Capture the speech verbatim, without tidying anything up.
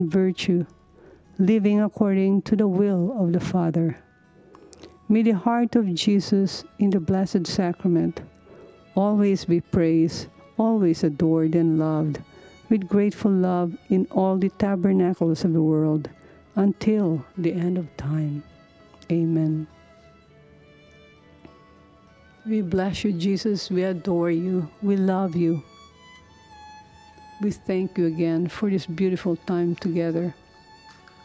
virtue, living according to the will of the Father. May the heart of Jesus in the Blessed Sacrament always be praised, always adored and loved with grateful love in all the tabernacles of the world until the end of time. Amen. We bless you, Jesus. We adore you. We love you. We thank you again for this beautiful time together.